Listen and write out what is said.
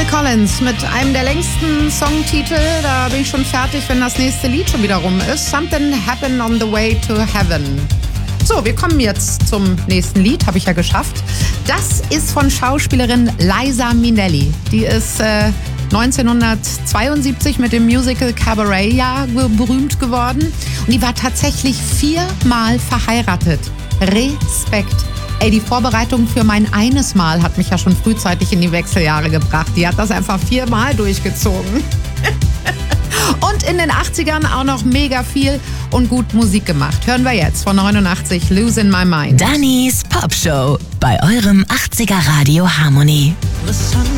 Collins mit einem der längsten Songtitel. Da bin ich schon fertig, wenn das nächste Lied schon wieder rum ist. Something Happened on the Way to Heaven. So, wir kommen jetzt zum nächsten Lied, habe ich ja geschafft. Das ist von Schauspielerin Liza Minnelli. Die ist 1972 mit dem Musical Cabaret ja berühmt geworden. Und die war tatsächlich 4-mal verheiratet. Respekt. Ey, die Vorbereitung für mein eines Mal hat mich ja schon frühzeitig in die Wechseljahre gebracht. Die hat das einfach 4-mal durchgezogen. Und in den 80ern auch noch mega viel und gut Musik gemacht. Hören wir jetzt von 89 Losing My Mind. Dannys Popshow bei eurem 80er Radio Harmony. The sun